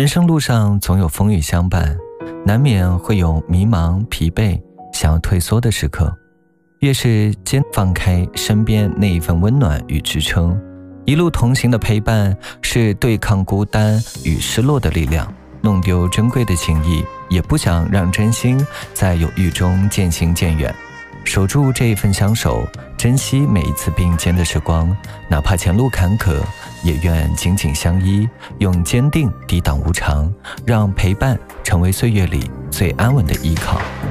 人生路上总有风雨相伴，难免会有迷茫、疲惫、想要退缩的时刻。越是放开身边那一份温暖与支撑，一路同行的陪伴是对抗孤单与失落的力量。弄丢珍贵的情谊，也不想让真心在犹豫中渐行渐远。守住这一份相守，珍惜每一次并肩的时光，哪怕前路坎坷，也愿紧紧相依，用坚定抵挡无常，让陪伴成为岁月里最安稳的依靠。